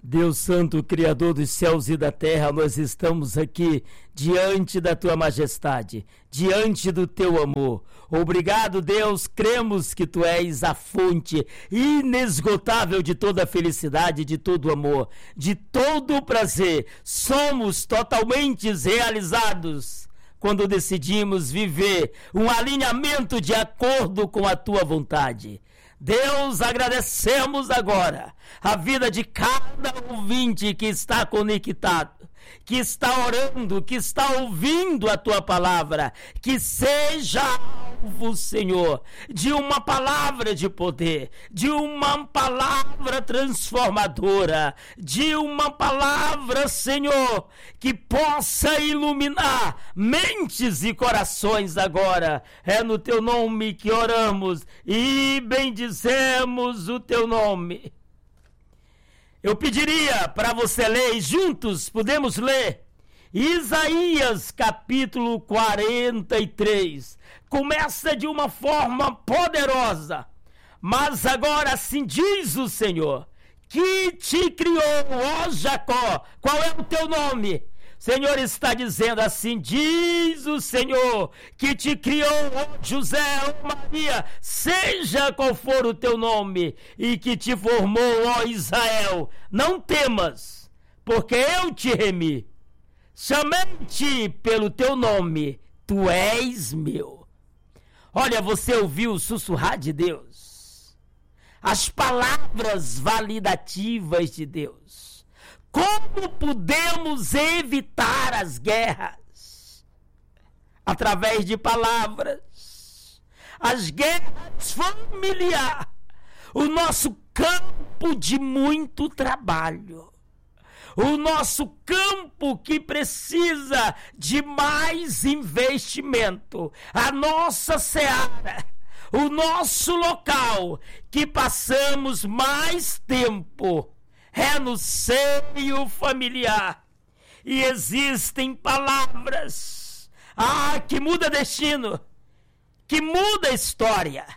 Deus Santo, Criador dos céus e da terra, nós estamos aqui diante da Tua majestade, diante do Teu amor. Obrigado, Deus, cremos que Tu és a fonte inesgotável de toda a felicidade, de todo o amor, de todo o prazer. Somos totalmente realizados quando decidimos viver um alinhamento de acordo com a Tua vontade. Deus, agradecemos agora a vida de cada ouvinte que está conectado, que está orando, que está ouvindo a Tua palavra, que seja alvo, Senhor, de uma palavra de poder, de uma palavra transformadora, de uma palavra, Senhor, que possa iluminar mentes e corações agora. É no Teu nome que oramos e bendizemos o Teu nome. Eu pediria para você ler, e juntos podemos ler Isaías capítulo 43. Começa de uma forma poderosa, mas agora assim diz o Senhor, que te criou, ó Jacó. Qual é o teu nome? O Senhor está dizendo assim, diz o Senhor, que te criou, ó José, ó Maria, seja qual for o teu nome, e que te formou, ó Israel. Não temas, porque eu te remi. Chamei-te pelo teu nome, tu és meu. Olha, você ouviu sussurrar de Deus, as palavras validativas de Deus. Como podemos evitar as guerras? Através de palavras. As guerras familiares, o nosso campo de muito trabalho. O nosso campo que precisa de mais investimento, a nossa seara, o nosso local que passamos mais tempo é no seio familiar. E existem palavras que muda destino, que muda história,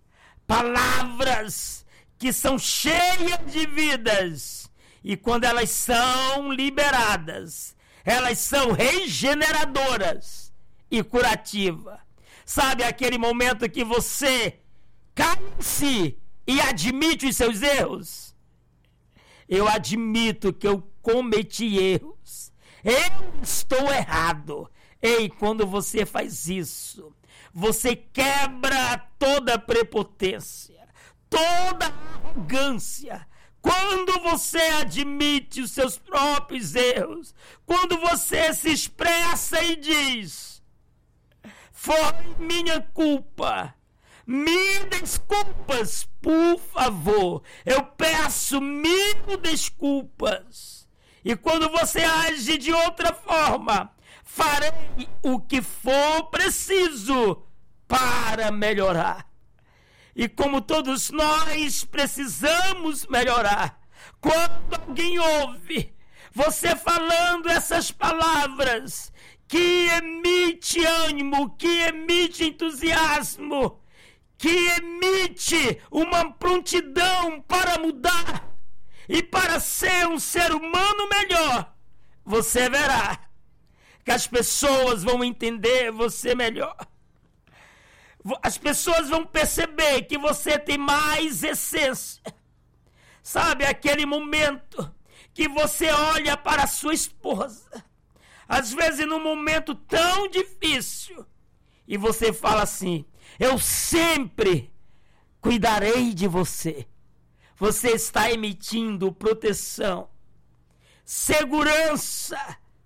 palavras que são cheias de vidas. E quando elas são liberadas, elas são regeneradoras e curativas. Sabe aquele momento que você cai em si e admite os seus erros? Eu admito que eu cometi erros. Eu estou errado. Ei, quando você faz isso, você quebra toda prepotência, toda arrogância. Quando você admite os seus próprios erros, quando você se expressa e diz, foi minha culpa, me desculpas, por favor, eu peço 1000 desculpas. E quando você age de outra forma, farei o que for preciso para melhorar. E como todos nós precisamos melhorar, quando alguém ouve você falando essas palavras que emite ânimo, que emite entusiasmo, que emite uma prontidão para mudar e para ser um ser humano melhor, você verá que as pessoas vão entender você melhor. As pessoas vão perceber que você tem mais essência. Sabe aquele momento que você olha para a sua esposa, às vezes num momento tão difícil, e você fala assim, eu sempre cuidarei de você. Você está emitindo proteção, segurança,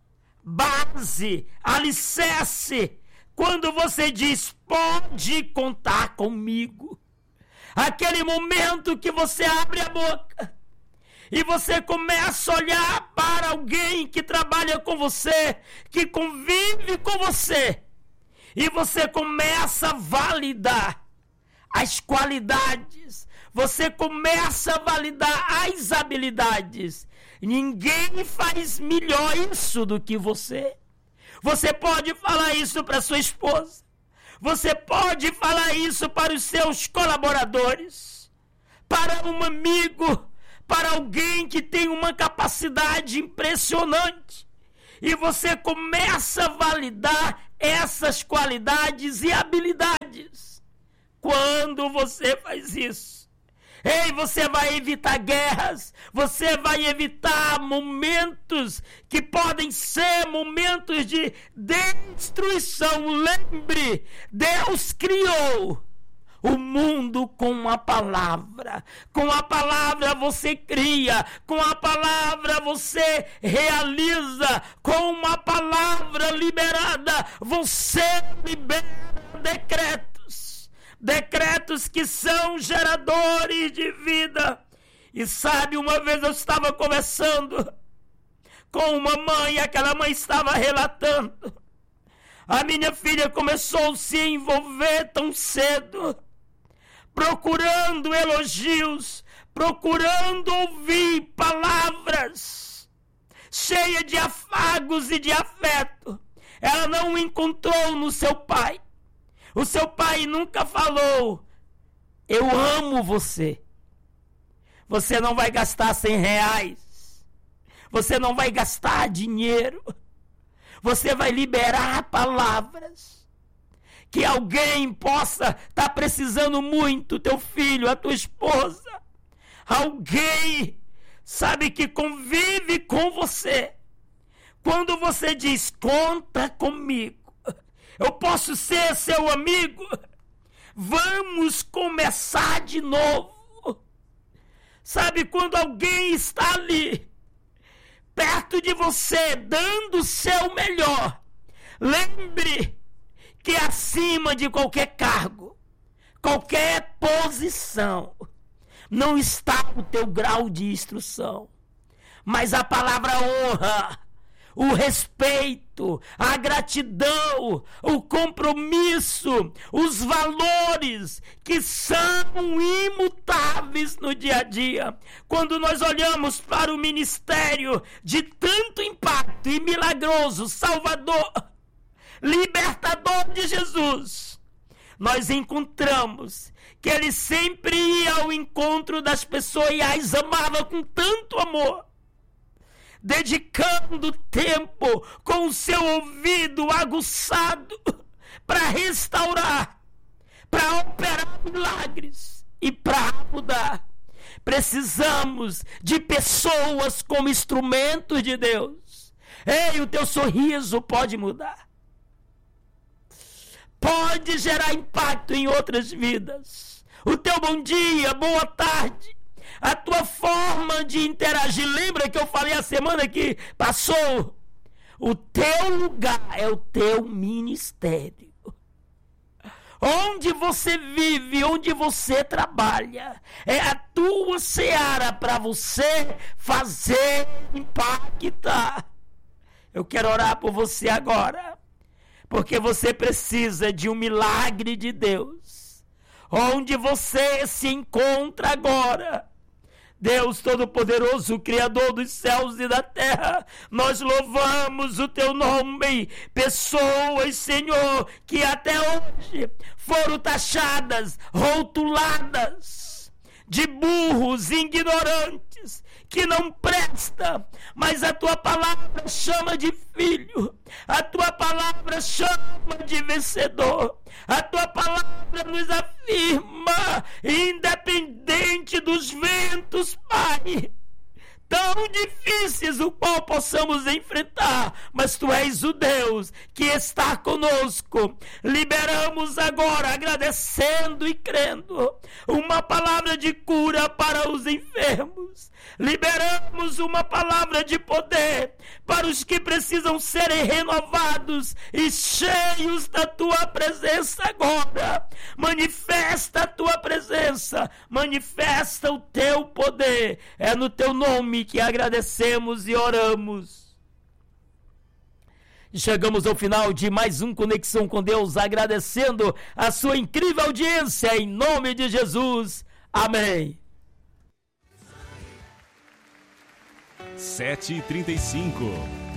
base, alicerce. Quando você diz, pode contar comigo. Aquele momento que você abre a boca e você começa a olhar para alguém que trabalha com você, que convive com você, e você começa a validar as qualidades, você começa a validar as habilidades. Ninguém faz melhor isso do que você. Você pode falar isso para sua esposa. Você pode falar isso para os seus colaboradores, para um amigo, para alguém que tem uma capacidade capacidade impressionante. E você começa a validar essas qualidades e habilidades. Quando você faz isso, você vai evitar guerras, você vai evitar momentos que podem ser momentos de destruição. Lembre, Deus criou o mundo com a palavra. Com a palavra você cria, com a palavra você realiza, com uma palavra liberada você libera decretos que são geradores de vida. E sabe, uma vez eu estava conversando com uma mãe, e aquela mãe estava relatando: a minha filha começou a se envolver tão cedo, procurando elogios, procurando ouvir palavras cheias de afagos e de afeto. Ela não encontrou no seu pai. O seu pai nunca falou: eu amo você. Você não vai gastar R$100. Você não vai gastar dinheiro. Você vai liberar palavras que alguém possa estar precisando muito, teu filho, a tua esposa, alguém, sabe, que convive com você. Quando você diz: conta comigo, eu posso ser seu amigo, vamos começar de novo. Sabe, quando alguém está ali, perto de você, dando o seu melhor, lembre que acima de qualquer cargo, qualquer posição, não está o teu grau de instrução, mas a palavra honra, o respeito, a gratidão, o compromisso, os valores que são imutáveis no dia a dia. Quando nós olhamos para o ministério de tanto impacto e milagroso, salvador, libertador de Jesus, nós encontramos que ele sempre ia ao encontro das pessoas e as amava com tanto amor, dedicando tempo com o seu ouvido aguçado para restaurar, para operar milagres e para mudar. Precisamos de pessoas como instrumentos de Deus. O teu sorriso pode mudar, pode gerar impacto em outras vidas. O teu bom dia, boa tarde, a tua forma de interagir. Lembra que eu falei a semana que passou? O teu lugar é o teu ministério. Onde você vive, onde você trabalha, é a tua seara para você fazer impactar. Eu quero orar por você agora, porque você precisa de um milagre de Deus. Onde você se encontra agora, Deus Todo-Poderoso, Criador dos céus e da terra, nós louvamos o teu nome. Pessoas, Senhor, que até hoje foram taxadas, rotuladas de burros, ignorantes, que não presta, mas a tua palavra chama de filho, a tua palavra chama de vencedor, a tua palavra nos afirma, independente dos ventos, Pai, tão difíceis o qual possamos enfrentar, mas tu és o Deus que está conosco. Liberamos agora, agradecendo e crendo, uma palavra de cura para os enfermos. Liberamos uma palavra de poder para os que precisam serem renovados e cheios da tua presença agora. Manifesta a tua presença, manifesta o teu poder. É no teu nome que agradecemos e oramos. Chegamos ao final de mais um Conexão com Deus, agradecendo a sua incrível audiência, em nome de Jesus. Amém. 7h35.